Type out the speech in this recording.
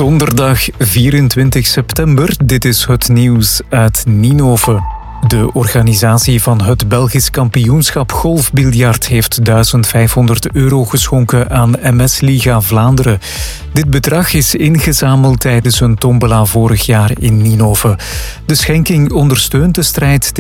Donderdag 24 september. Dit is het nieuws uit Ninove. De organisatie van het Belgisch kampioenschap golfbiljart heeft €1500 geschonken aan MS Liga Vlaanderen. Dit bedrag is ingezameld tijdens een tombola vorig jaar in Ninove. De schenking ondersteunt de strijd